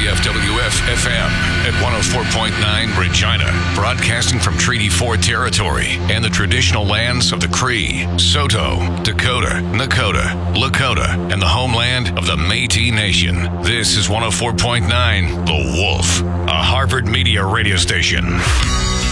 KFWF-FM at 104.9 Regina, broadcasting from Treaty 4 territory and the traditional lands of the Cree, Saulteaux, Dakota, Nakota, Lakota, and the homeland of the Métis Nation. This is 104.9 The Wolf, a Harvard Media radio station.